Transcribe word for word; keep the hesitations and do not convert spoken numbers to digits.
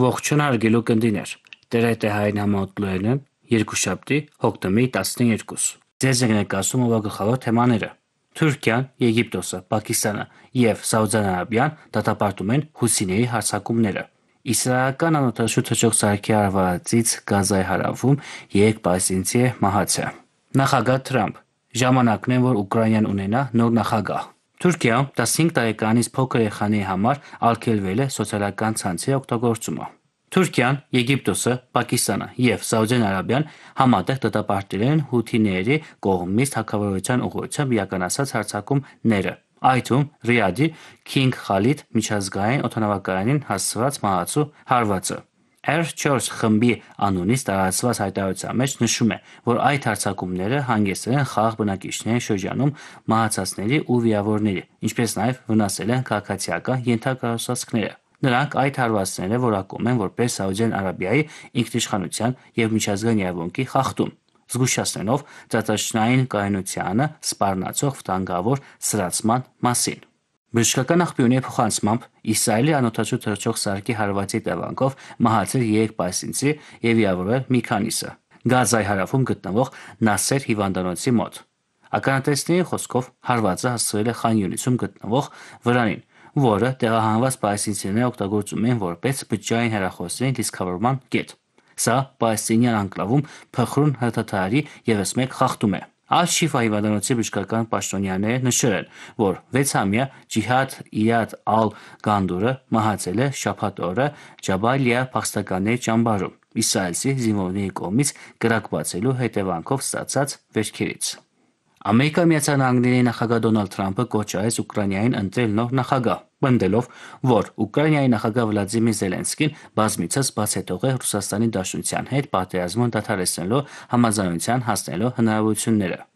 Ողջույն հարգելի կնդիներ, Տերետ է հայն համատլուենը երկուշաբթի հոկտեմբերի տասներկուս։ Ձեզ ենք ներկայացնում օրվա թեմաները։ Թուրքիան, Եգիպտոսը, Պակիստանը և Սաուդյան Արաբիան դատապարտում են հուսիների հարձակումները։ Իսրայելական անօդաչու թռչող սարքի հարվածից Գազայի հարավում երեք պալեստինցի է մահացել։ Նախագահ Թրամփ. ժամանակն է, որ Ուկրաինան ունենա նոր նախագահ։ Թուրքիայում տասնհինգ տարեկանից փոքր երեխաների համար արգելվել է սոցիալական ցանցերի օգտագործումը։ Թուրքիան, Եգիպտոսը, Պակիստանը և Սաուդյան Արաբիան համատեղ դատապարտել են հութիների կողմից թագավորության ուղղությամբ իրականացած հարձակումները, այդ թվում Ռիադի Քինգ Խալիդ միջազգային օդանավակայանին հասցված մահացու հարվածը։ Էր չորս խմբի անունից տարածված հայտարարության մեջ նշվում է, որ այդ հարձակումները հանգեցրել են խաղաղ բնակիչների շրջանում մահացածների ու վիրավորների, ինչպես նաև վնասել են քաղաքացիական ենթակառուցվածքները։ Նրանք այդ հարվածները որակում են որպես Սաուդյան Արաբիայի ինքնիշխանության և միջազգային իրավունքի խախտում, զգուշացնելով տարածաշրջանային կայունությանը սպառնացող վտանգավոր սրացման մասին։ Բժշկական աղբյուրների փոխանցմամբ Իսրայելի անօդաչու թռչող սարքի հարվածի հետևանքով մահացել երեք պալեստինցի և վիրավորվել մի քանիսը Գազայի հարավում գտնվող Նասեր հիվանդանոցի մոտ։ Ականատեսների խոսքով հարվածը հասցվել է Խան Յունիսում գտնվող վրանին, որը տեղահանված պալեստինցիները օգտագործում էին որպես բջջային հեռախոսների դիսկավորման կետ։ Սա պալեստինյան անկլավում փխրուն հրթիռի ևս մեկ խախտում է։ Ալ-Շիֆա հիվանդանոցի բժշկական պաշտոնյաները նշել են, որ վեցամյա Ջիհադ Իյադ Ալ-Գանդուրը մահացել է շաբաթ օրը Ջաբալիա փախստականների ճամբարում իսրայելցի զինվորների կողմից կրակ բացելու հետևանքով ստացած վերքերից։ Ամերիկայի Միացյալ Նահանգների նախագահ Դոնալդ Թրամփը կոչ արեց Ուկրաինային ընտրել նոր նախագահ, պնդելով, որ Ուկրաինայի նախագահ Վլադիմիր Զելենսկին բազմիցս բացահայտող է Ռուսաստանի Դաշնության հետ պատերազմը դադարեցնելու համաձայնության հասնելու հնարավորությունները։